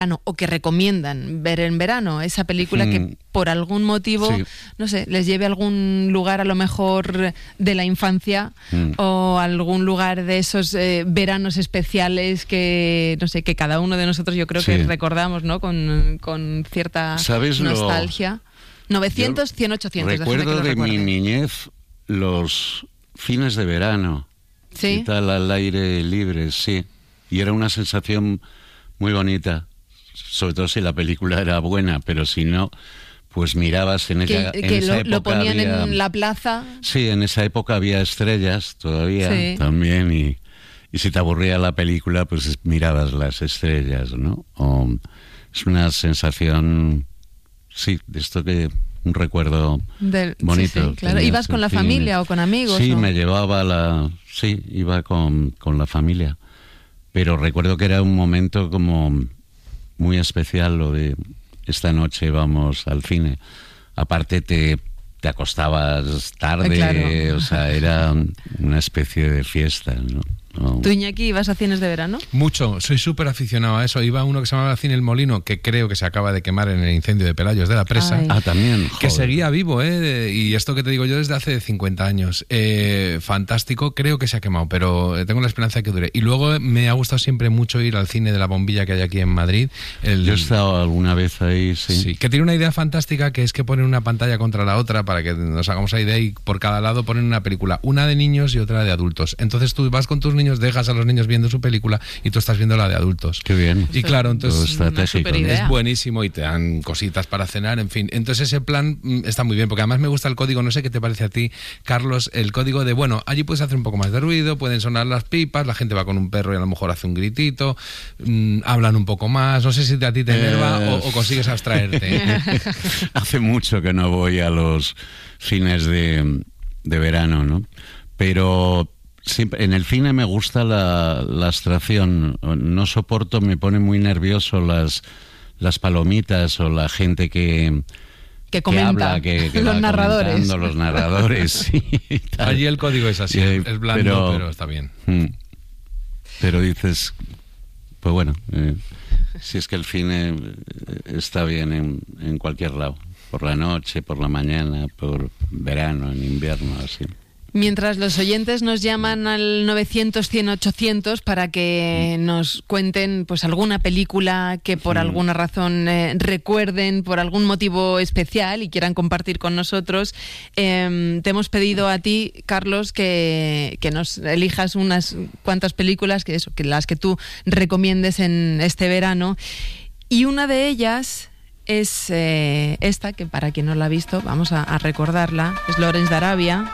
o que recomiendan ver en verano, esa película que por algún motivo, no sé, les lleve a algún lugar a lo mejor de la infancia o algún lugar de esos veranos especiales que, no sé, que cada uno de nosotros yo creo que recordamos, ¿no? Con cierta nostalgia. 900, 100, 800. Recuerdo de mi niñez los fines de verano. ¿Sí? Y tal, al aire libre, sí. Y era una sensación muy bonita. Sobre todo si la película era buena, pero si no, pues mirabas en esa época. Lo ponían había, en la plaza. Sí, en esa época había estrellas todavía también, y si te aburría la película, pues mirabas las estrellas, ¿no? Es una sensación, de esto que un recuerdo bonito. Sí, claro. ¿Ibas con la familia o con amigos? Sí, me llevaba iba con la familia. Pero recuerdo que era un momento como muy especial lo de esta noche vamos al cine. Aparte te acostabas tarde, claro. O sea, era una especie de fiesta, ¿no? ¿Tú, Iñaki, ibas a cines de verano? Mucho, soy súper aficionado a eso. Iba a uno que se llamaba Cine El Molino, que creo que se acaba de quemar en el incendio de Pelayos de la Presa. Ay. También. Que seguía vivo, y esto que te digo yo desde hace 50 años. Fantástico, creo que se ha quemado, pero tengo la esperanza de que dure. Y luego me ha gustado siempre mucho ir al cine de la Bombilla que hay aquí en Madrid. Yo he estado alguna vez ahí, Sí, que tiene una idea fantástica, que es que ponen una pantalla contra la otra para que nos hagamos la idea, y por cada lado ponen una película, una de niños y otra de adultos. Entonces tú vas con tus niños, dejas a los niños viendo su película y tú estás viendo la de adultos. Qué bien. Y claro, entonces es buenísimo y te dan cositas para cenar, en fin. Entonces ese plan está muy bien, porque además me gusta el código, no sé qué te parece a ti, Carlos, el código de, bueno, allí puedes hacer un poco más de ruido, pueden sonar las pipas, la gente va con un perro y a lo mejor hace un gritito, hablan un poco más, no sé si a ti te enerva o consigues abstraerte. Hace mucho que no voy a los cines de verano, ¿no? Pero siempre, en el cine me gusta la abstracción. No soporto, me pone muy nervioso las palomitas o la gente que comenta, habla, que los va narradores. Los narradores, sí. Allí el código es así, es blando, pero está bien. Pero dices, pues bueno, si es que el cine está bien en cualquier lado. Por la noche, por la mañana, por verano, en invierno, así. Mientras los oyentes nos llaman al 900 100 800 para que nos cuenten pues alguna película que por alguna razón recuerden, por algún motivo especial y quieran compartir con nosotros, te hemos pedido a ti, Carlos, que nos elijas unas cuantas películas que las que tú recomiendes en este verano, y una de ellas es esta, que para quien no la ha visto vamos a recordarla, es Lawrence de Arabia,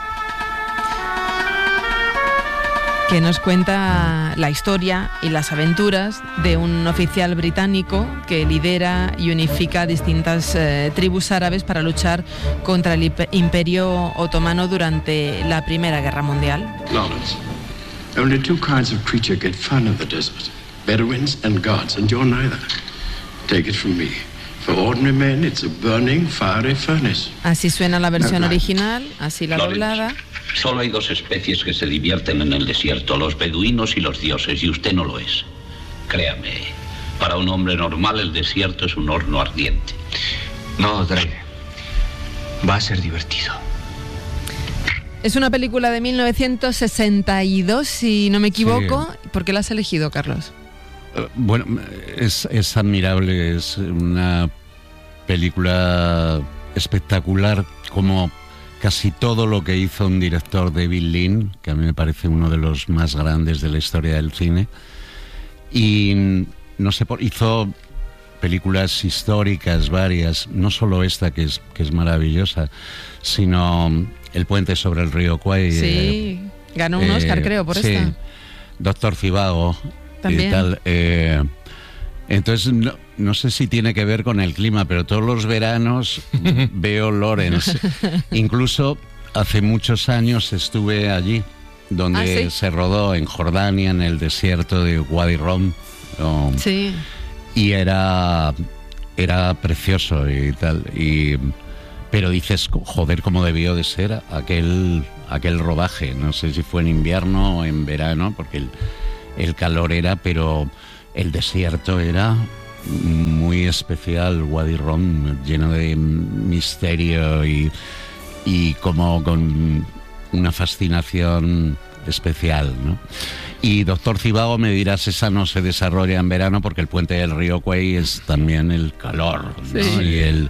que nos cuenta la historia y las aventuras de un oficial británico que lidera y unifica distintas tribus árabes para luchar contra el Imperio Otomano durante la Primera Guerra Mundial. Lawrence, only two kinds of creature get fun of the desert: Bedouins and gods, and you're neither. Take it from me. For ordinary men, it's a burning, fiery furnace. Así suena la versión original, así la doblada. Solo hay dos especies que se divierten en el desierto, los beduinos y los dioses, y usted no lo es. Créame, para un hombre normal el desierto es un horno ardiente. No, Drake. Va a ser divertido. Es una película de 1962, si no me equivoco. Sí. ¿Por qué la has elegido, Carlos? Bueno, es admirable, es una película espectacular, como casi todo lo que hizo un director, David Lean, que a mí me parece uno de los más grandes de la historia del cine. Y no sé, hizo películas históricas varias, no solo esta que es maravillosa, sino El puente sobre el río Kwai. Sí, ganó un Oscar, creo, por esta. Doctor Zhivago. También. Y tal, entonces no sé si tiene que ver con el clima, pero todos los veranos veo Lawrence. Incluso hace muchos años estuve allí, donde se rodó, en Jordania, en el desierto de Wadi Rum. Sí. Y era precioso y tal. Pero dices, joder, cómo debió de ser aquel rodaje. No sé si fue en invierno o en verano, porque el calor era, pero el desierto era muy especial, Wadi Rum, lleno de misterio y como con una fascinación especial, ¿no? Y Doctor Zhivago, me dirás, esa no se desarrolla en verano porque el puente del río Kwai es también el calor, ¿no? Sí.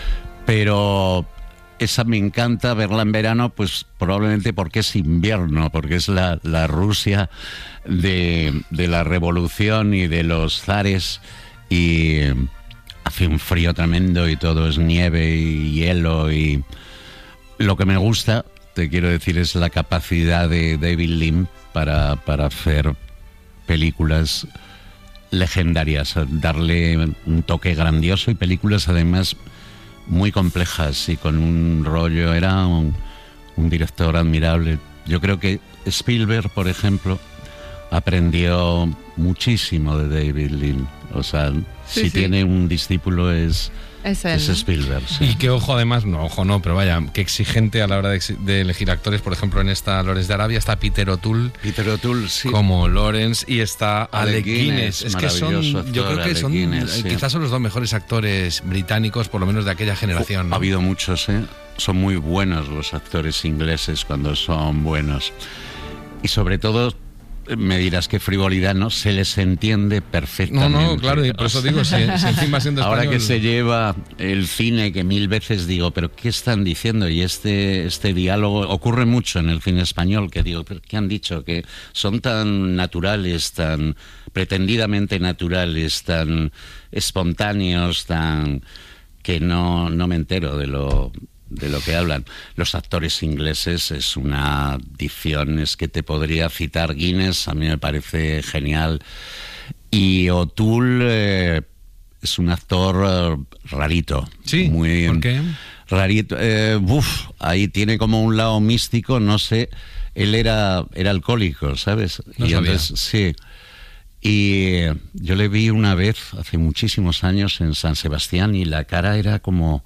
Pero esa me encanta verla en verano, pues probablemente porque es invierno, porque es la Rusia de la revolución y de los zares, y hace un frío tremendo y todo es nieve y hielo, y lo que me gusta, te quiero decir, es la capacidad de David Lean para hacer películas legendarias, darle un toque grandioso, y películas además muy complejas y con un rollo. Era un director admirable. Yo creo que Spielberg, por ejemplo, aprendió muchísimo de David Lean. O sea, si tiene un discípulo es él, ¿no? Spielberg. Sí. Y que ojo, además, pero vaya, que exigente a la hora de elegir actores. Por ejemplo, en esta Lawrence de Arabia está Peter O'Toole Sí. como Lawrence, y está Alec Guinness. Es que maravilloso son, yo creo que Alec son, Guinness, sí. quizás son los dos mejores actores británicos, por lo menos de aquella generación, ¿no? Ha habido muchos, ¿eh? Son muy buenos los actores ingleses cuando son buenos. Y sobre todo, me dirás qué frivolidad, ¿no? Se les entiende perfectamente. No, claro, y por eso digo, si encima siendo español... Ahora que se lleva el cine, que mil veces digo, ¿pero qué están diciendo? Y este diálogo ocurre mucho en el cine español, que digo, ¿pero qué han dicho? Que son tan naturales, tan pretendidamente naturales, tan espontáneos, tan que no me entero de lo que hablan. Los actores ingleses es una dicción, es que te podría citar Guinness, a mí me parece genial. Y O'Toole es un actor rarito. Sí, muy, ¿por qué? Rarito. Ahí tiene como un lado místico, no sé. Él era alcohólico, ¿sabes? No y sabía. Entonces, sí. Y yo le vi una vez, hace muchísimos años, en San Sebastián, y la cara era como...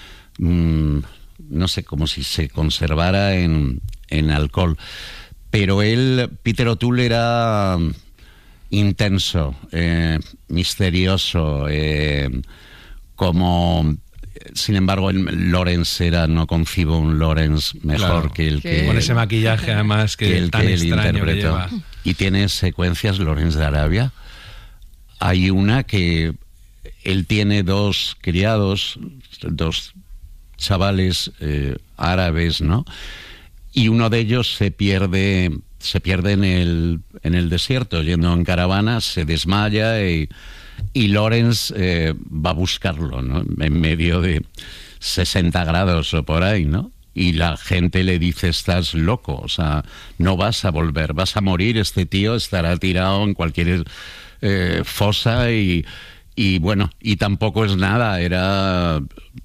no sé, como si se conservara en alcohol. Pero Peter O'Toole, era intenso, misterioso, como... Sin embargo, Lawrence no concibo un Lawrence mejor, Claro, que el que... Con ese maquillaje, además, que el tan que él extraño que interpretó. lleva. Y tiene secuencias, Lawrence de Arabia. Hay una que él tiene dos criados, dos chavales árabes, ¿no? Y uno de ellos se pierde en el desierto, yendo en caravana, se desmaya, y Lawrence va a buscarlo, ¿no? En medio de 60 grados o por ahí, ¿no? Y la gente le dice, estás loco, o sea, no vas a volver, vas a morir, este tío estará tirado en cualquier fosa, y bueno, y tampoco es nada, era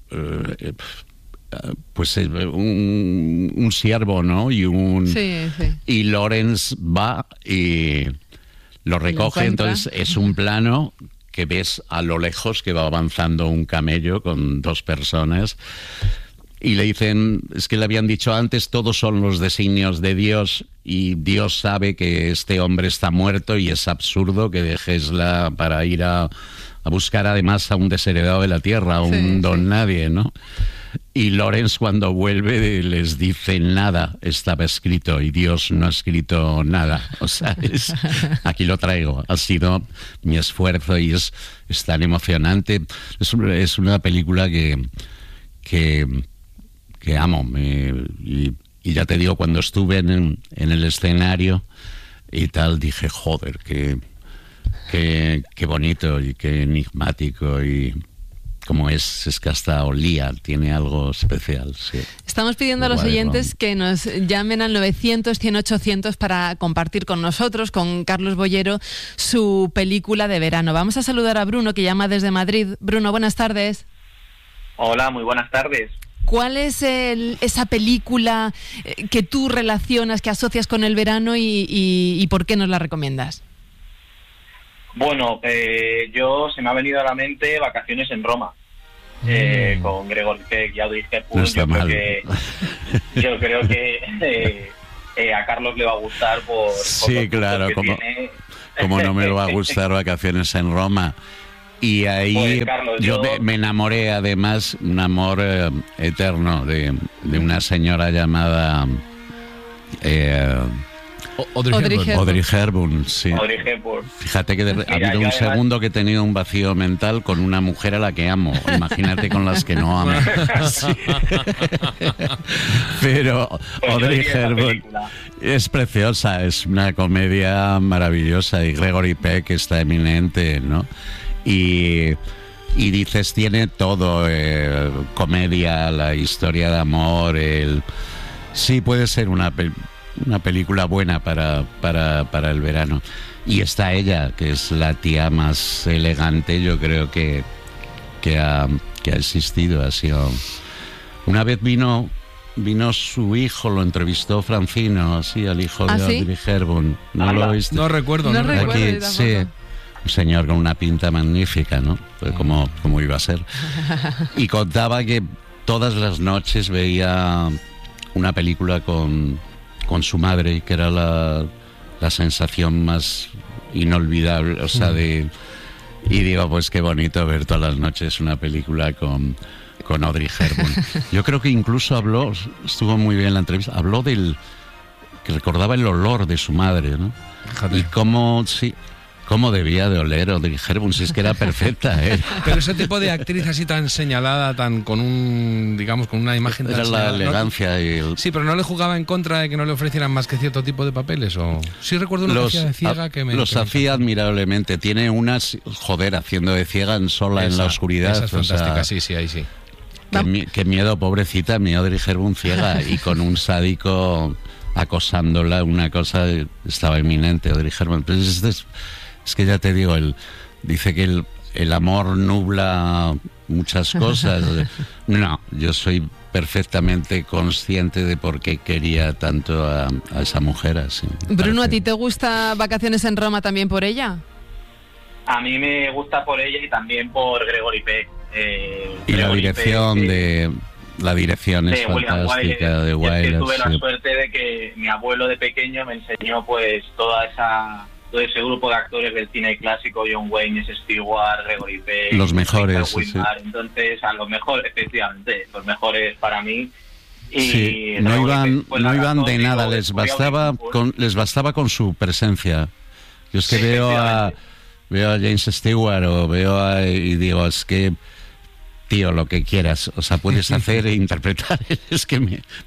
pues un siervo, ¿no? Y y Lawrence va y lo recoge. Entonces es un plano que ves a lo lejos que va avanzando un camello con dos personas, y le dicen, es que le habían dicho antes, todos son los designios de Dios, y Dios sabe que este hombre está muerto, y es absurdo que dejesla para ir a buscar además a un desheredado de la tierra, a un don nadie, ¿no? Y Lawrence, cuando vuelve, les dice, nada estaba escrito, y Dios no ha escrito nada. O sea, aquí lo traigo, ha sido mi esfuerzo, y es tan emocionante. Es una película que amo, y ya te digo, cuando estuve en el escenario y tal, dije, joder, qué bonito y qué enigmático, y como es que hasta olía, tiene algo especial, sí. Estamos pidiendo a los oyentes que nos llamen al 900-100-800 para compartir con nosotros, con Carlos Boyero, su película de verano. Vamos a saludar a Bruno, que llama desde Madrid. Bruno, buenas tardes. Hola, muy buenas tardes. ¿Cuál es esa película que tú relacionas, que asocias con el verano, y por qué nos la recomiendas? Bueno, se me ha venido a la mente Vacaciones en Roma, con Gregory Peck y Audrey Hepburn. No está mal. Yo creo que a Carlos le va a gustar por sí, los claro, que como tiene. no me va a gustar Vacaciones en Roma. Y ahí Pues, Carlos, yo me enamoré, además, un amor eterno de una señora llamada Audrey Hepburn, sí. Audrey Hepburn. Fíjate que ha Mira, habido un yo además- segundo que he tenido un vacío mental con una mujer a la que amo. Imagínate con las que no amo. Sí. Pero Pues Audrey yo vi esa Hepburn película. es preciosa, es una comedia maravillosa y Gregory Peck está eminente, ¿no? Y dices, tiene todo, comedia, la historia de amor, sí puede ser una película buena para el verano. Y está ella, que es la tía más elegante, yo creo que ha existido. Ha sido... Una vez vino su hijo, lo entrevistó Francino, así, al hijo de ¿sí? Audrey Hepburn. ¿No lo oíste? No recuerdo. No recuerdo. Aquí, tampoco. sí, un señor con una pinta magnífica, ¿no? Pues como iba a ser. Y contaba que todas las noches veía una película con su madre, que era la sensación más inolvidable, o sea, y digo, pues qué bonito ver todas las noches una película con Audrey Hepburn. Yo creo que incluso estuvo muy bien la entrevista, habló que recordaba el olor de su madre, ¿no? Fíjate. Y cómo debía de oler Audrey Hepburn, si es que era perfecta, ¿eh? Pero ese tipo de actriz así tan señalada, tan con una imagen tan Era la señalada, ¿no? elegancia y Sí, pero no le jugaba en contra de que no le ofrecieran más que cierto tipo de papeles, o sí recuerdo una que hacía de ciega que me los hacía admirablemente. Tiene unas, haciendo de ciega sola en la oscuridad. Esa es o sea, fantástica, sí, ahí sí. qué miedo, pobrecita, mi Audrey Hepburn ciega y con un sádico acosándola, una cosa estaba inminente, Audrey Hepburn. Pero es que ya te digo, dice que el amor nubla muchas cosas. No, yo soy perfectamente consciente de por qué quería tanto a esa mujer así. Bruno, ¿a ti te gusta Vacaciones en Roma también por ella? A mí me gusta por ella y también por Gregory Peck. Y la Gregory dirección Peck, la dirección es William fantástica, de Wyler. Y es que Wyler. tuve la Sí. suerte de que mi abuelo de pequeño me enseñó pues todo ese grupo de actores del cine clásico, John Wayne, Stewart, Gregory Peck, Los mejores, Richard sí. Widmark. Entonces, a los mejores, efectivamente, los mejores para mí. Y Sí, Gregory no iban, Peck, pues, no la iban razón, de digo, nada, les bastaba con su presencia. Yo es que Sí, veo a efectivamente. James Stewart y digo, es que, tío, lo que quieras, o sea, puedes hacer e interpretar, es que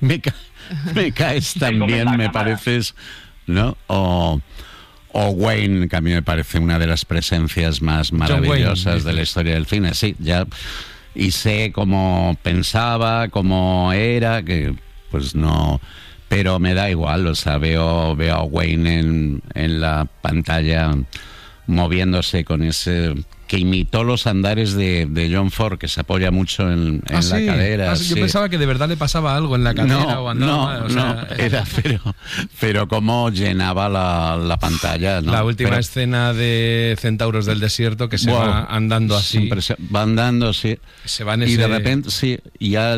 me caes tan comes bien, la me cámara. pareces, ¿no? O Wayne, que a mí me parece una de las presencias más maravillosas Wayne, de la historia del cine, sí, ya. Y sé cómo pensaba, cómo era, que pues no, pero me da igual, o sea, veo a Wayne en la pantalla moviéndose con ese, que imitó los andares de John Ford, que se apoya mucho en la cadera. Yo sí. pensaba que de verdad le pasaba algo en la cadera o andaba mal, o sea, era pero cómo llenaba la pantalla, ¿no? La última Pero- escena de Centauros del Desierto, que se Wow. va andando así. Va andando, sí. Se va en Y ese... de repente, sí, ya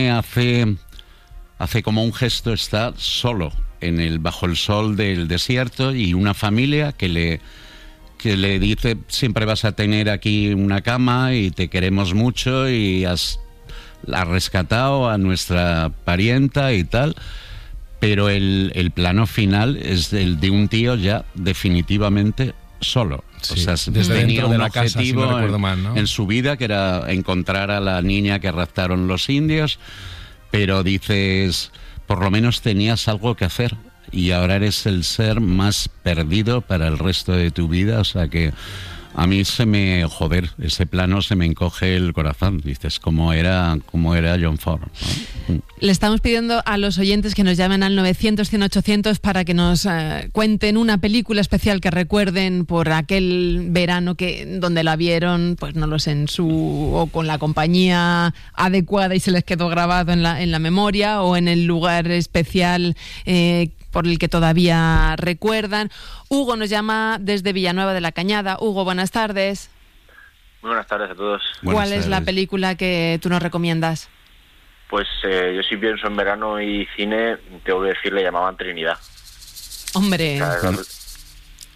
hace como un gesto, está solo bajo el sol del desierto y una familia que le dice, siempre vas a tener aquí una cama y te queremos mucho y has rescatado a nuestra parienta y tal, pero el plano final es el de un tío ya definitivamente solo. Sí, O sea, desde tenía dentro de un la casa, si objetivo no recuerdo mal, ¿no? en su vida, que era encontrar a la niña que raptaron los indios, pero dices, por lo menos tenías algo que hacer y ahora eres el ser más perdido para el resto de tu vida. O sea que a mí ese plano se me encoge el corazón. Dices, cómo era John Ford, ¿no? Le estamos pidiendo a los oyentes que nos llamen al 900-100-800 para que nos cuenten una película especial que recuerden por aquel verano donde la vieron, pues no lo sé, o con la compañía adecuada y se les quedó grabado en la memoria, o en el lugar especial por el que todavía recuerdan. Hugo nos llama desde Villanueva de la Cañada. Hugo, buenas tardes. Muy buenas tardes a todos. Buenas ¿Cuál es la tardes. película que tú nos recomiendas? Pues yo si pienso en verano y cine, tengo que decir, le llamaban Trinidad. Hombre, O sea,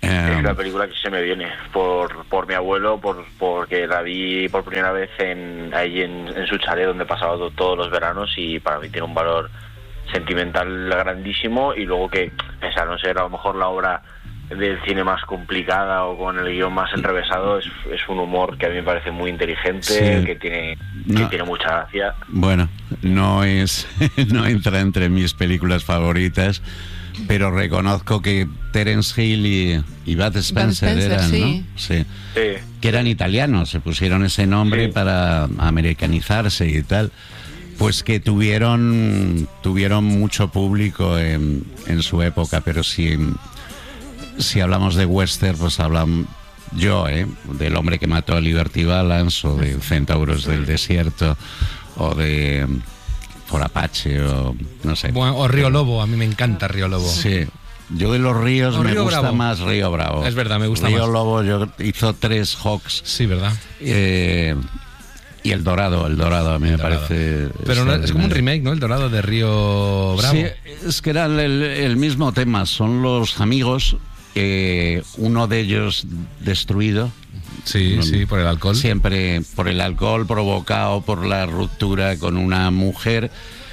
Es la película que se me viene por mi abuelo, porque la vi por primera vez ahí en su chalet donde he pasado todos los veranos, y para mí tiene un valor sentimental grandísimo. Y luego que, pese a no ser a lo mejor la obra del cine más complicada o con el guión más enrevesado, es un humor que a mí me parece muy inteligente, sí. que tiene mucha gracia. Bueno, no entra entre mis películas favoritas, pero reconozco que Terence Hill y Bud Spencer eran, sí. ¿no? Sí. Sí. Que eran italianos, se pusieron ese nombre para americanizarse y tal. Pues que tuvieron mucho público en su época, pero si hablamos de western, pues hablan del hombre que mató a Liberty Balance, o de Centauros del Desierto, o de For Apache, o no sé. Bueno, o Río Lobo, a mí me encanta Río Lobo. Sí. Yo de los ríos me gusta Bravo. más Río Bravo. Es verdad, me gusta Río más. Lobo hizo 3 Hawks. Sí, ¿verdad? Y El Dorado a mí me parece... Pero no, es como un remake, ¿no? El Dorado de Río Bravo. Sí, es que era el mismo tema. Son los amigos, uno de ellos destruido. Sí, por el alcohol. Siempre por el alcohol provocado por la ruptura con una mujer,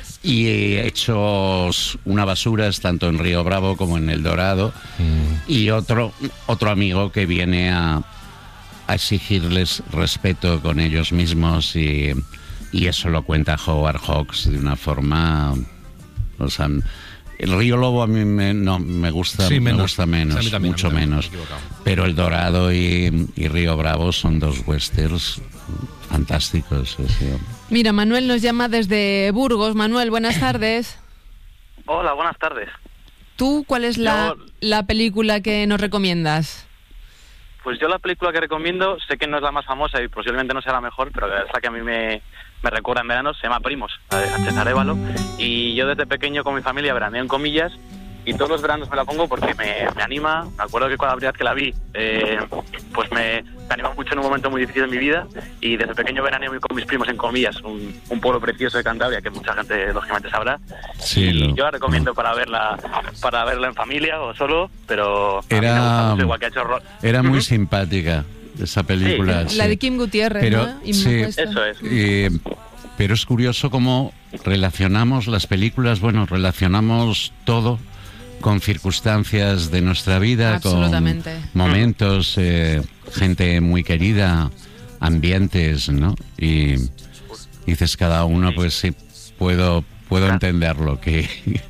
y hechos una basura tanto en Río Bravo como en El Dorado. Y otro amigo que viene a exigirles respeto con ellos mismos, y eso lo cuenta Howard Hawks de una forma, o sea, el Río Lobo a mí me gusta, sí, me gusta menos, o sea, a mí también, mucho menos, pero El Dorado y Río Bravo son 2 westerns fantásticos. Sí. Mira, Manuel nos llama desde Burgos. Manuel, buenas tardes. Hola, buenas tardes. ¿Tú cuál es la película que nos recomiendas? Pues yo la película que recomiendo, sé que no es la más famosa y posiblemente no sea la mejor, pero es la que a mí me recuerda en verano, se llama Primos, la de Sánchez Arévalo. Y yo desde pequeño con mi familia veraneo en Comillas, y todos los veranos me la pongo porque me anima. Me acuerdo que con la primera vez que la vi, pues me animó mucho en un momento muy difícil de mi vida, y desde pequeño veraneo con mis primos en Comillas, un pueblo precioso de Cantabria que mucha gente lógicamente sabrá. Sí, y yo la recomiendo para verla en familia o solo, pero a mí me gusta mucho, igual que ha hecho era muy simpática esa película. Sí. La de Kim Gutiérrez, pero, ¿no? Eso es. Pero es curioso cómo relacionamos las películas, relacionamos todo con circunstancias de nuestra vida, con momentos, gente muy querida, ambientes, ¿no? Y dices cada uno, pues sí, puedo entenderlo, que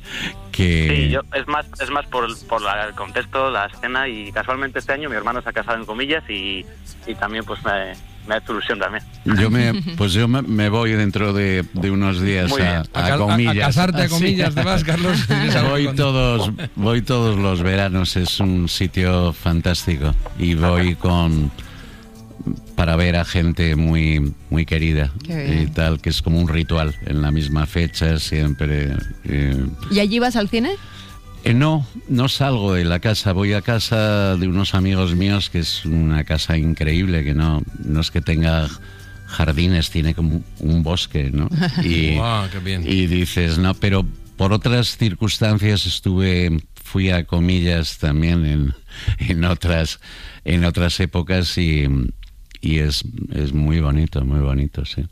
Sí, es más por el contexto, la escena, y casualmente este año mi hermano se ha casado en Comillas, y también pues me ha hecho ilusión también. Yo me voy dentro de unos días a Comillas. A casarte a Comillas, ¿te vas, Carlos? Voy todos los veranos, es un sitio fantástico, y voy para ver a gente muy, muy querida y tal, que es como un ritual en la misma fecha siempre. ¿Y allí vas al cine? No salgo de la casa, voy a casa de unos amigos míos, que es una casa increíble, que no es que tenga jardines, tiene como un bosque, ¿no? Y, wow, qué bien. Y dices, no, pero por otras circunstancias fui a Comillas también en otras épocas, y es muy bonito, sí.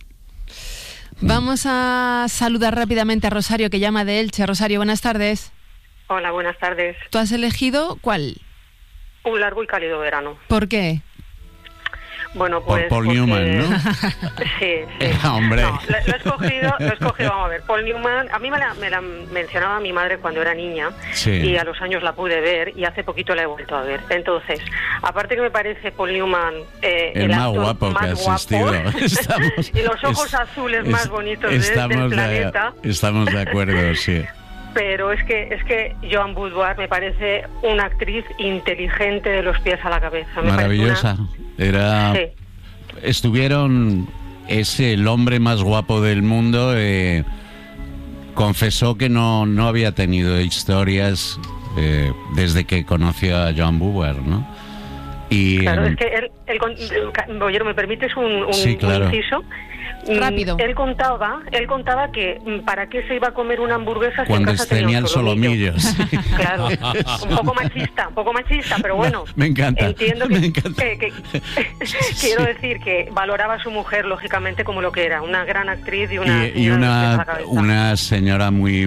Vamos a saludar rápidamente a Rosario, que llama de Elche. Rosario, buenas tardes. Hola, buenas tardes. ¿Tú has elegido cuál? Un largo y cálido verano. ¿Por qué? Bueno, pues... Por Paul Newman, ¿no? Sí. Hombre. No, lo he escogido, vamos a ver. Paul Newman, a mí me la mencionaba mi madre cuando era niña, y a los años la pude ver, y hace poquito la he vuelto a ver. Entonces, aparte que me parece Paul Newman el más guapo que ha existido. Y los ojos azules más bonitos del planeta. Estamos de acuerdo, sí. Pero es que Joan Boudoir me parece una actriz inteligente de los pies a la cabeza. Maravillosa. Estuvieron... Es el hombre más guapo del mundo. Confesó que no había tenido historias desde que conoció a Joan Boudoir, ¿no? Claro, es que Bollero, ¿me permites un inciso? Rápido. Él contaba que para qué se iba a comer una hamburguesa cuando si en casa tenía el solomillo. Sí. Claro, un poco machista, pero bueno. Me encanta. Entiendo que quiero decir que valoraba a su mujer, lógicamente, como lo que era, una gran actriz y una señora muy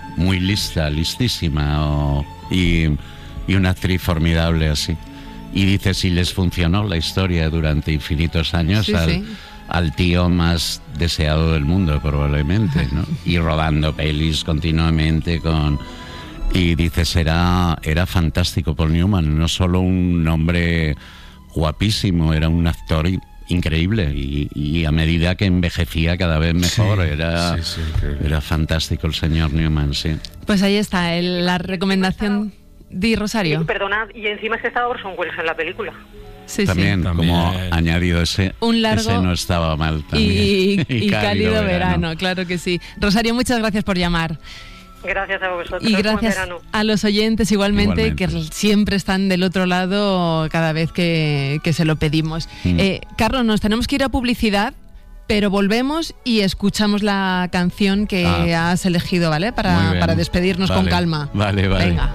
listísima y una actriz formidable así. Y dice, si les funcionó la historia durante infinitos años, al tío más deseado del mundo probablemente, ¿no? Y rodando pelis continuamente y dices, era fantástico Paul Newman, no solo un hombre guapísimo, era un actor increíble y a medida que envejecía cada vez mejor. Era fantástico el señor Newman, sí. Pues ahí está la recomendación. Di, Rosario. Sí, perdonad, y encima es que estaba Orson Welles en la película. Sí, también, como añadido ese no estaba mal también. Y cálido verano, claro que sí. Rosario, muchas gracias por llamar. Gracias a vosotros. Y gracias a los oyentes igualmente, que siempre están del otro lado cada vez que se lo pedimos. Carlos, nos tenemos que ir a publicidad, pero volvemos y escuchamos la canción que has elegido, ¿vale? Para despedirnos con calma. Vale. Venga.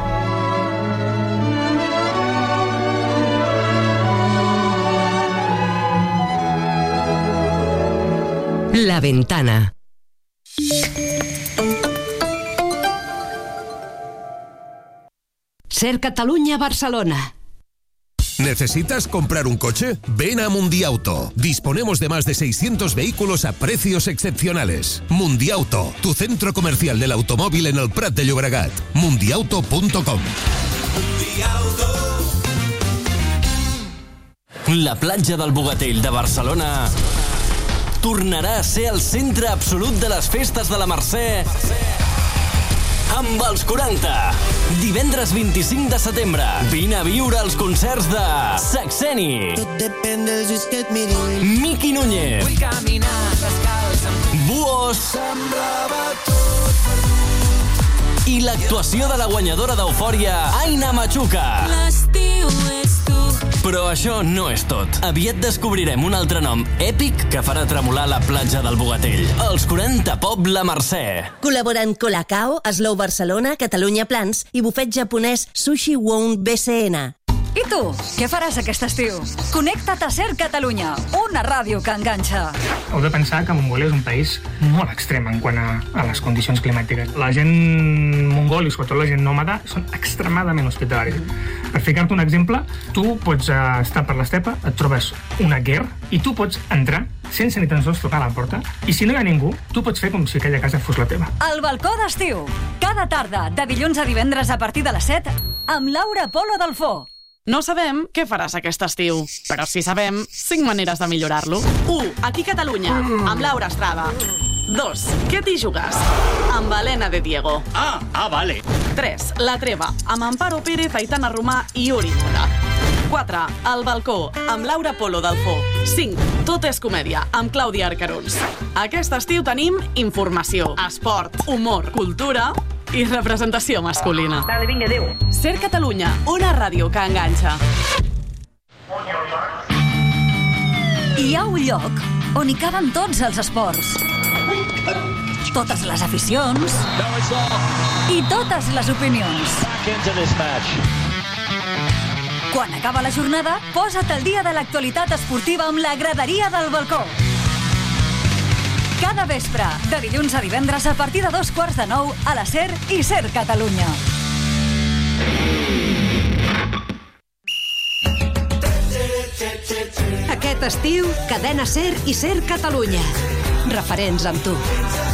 La Ventana. Ser Catalunya, Barcelona. ¿Necesitas comprar un coche? Ven a Mundiauto. Disponemos de más de 600 vehículos a precios excepcionales. Mundiauto, tu centro comercial del automóvil en el Prat de Llobregat. Mundiauto.com. La platja del Bogatell de Barcelona tornarà a ser el centre absolut de les festes de la Mercè amb els 40. Divendres 25 de setembre. Vine a viure els concerts de Saxeni, Miqui Núñez, Buos i l'actuació de la guanyadora d'Eufòria, Aina Machuca. L'estiu és tu. Però això no és tot. Aviat descobrirem un altre nom èpic que farà tremolar la platja del Bogatell. Els 40 Pop La Mercè. Col·laboren Colacao, Slow Barcelona, Catalunya Plans i bufet japonès Sushi Won BCN. I tu, què faràs aquest estiu? Connecta't a Ser Catalunya, una ràdio que enganxa. Heu de pensar que Mongolia és un país molt extrem en quant a les condicions climàtiques. La gent mongol i sobretot la gent nòmada són extremadament hospitalaris. Per ficar-te un exemple, tu pots estar per l'estepa, et trobes una guerra i tu pots entrar sense ni tan sols tocar la porta. I si no hi ha ningú, tu pots fer com si aquella casa fos la teva. El balcó d'estiu. Cada tarda, de dilluns a divendres a partir de les 7, amb Laura Polo Delfó. No sabem què faràs aquest estiu, però sí sabem 5 maneres de millorar-lo. 1. Aquí Catalunya, amb Laura Estrada. 2. Què t'hi jugues? Amb Helena de Diego. Vale. 3. La Treva, amb Amparo Pérez, Aitana Romà i Uri Mola. 4. El balcó, amb Laura Polo Delfó. 5. Tot és comèdia, amb Clàudia Arcaruns. Aquest estiu tenim informació, esport, humor, cultura i representació masculina. Dale, vinga, adéu. Ser Catalunya, una ràdio que enganxa. Hi ha un lloc on hi caben tots els esports, totes les aficions i totes les opinions. Quan acaba la jornada, posa't al dia de l'actualitat esportiva amb la graderia del balcó. Cada vespre, de dilluns a divendres a partir de 8:45 a la Ser i Ser Catalunya. Aquest estiu, Cadena Ser i Ser Catalunya. Referents amb tu.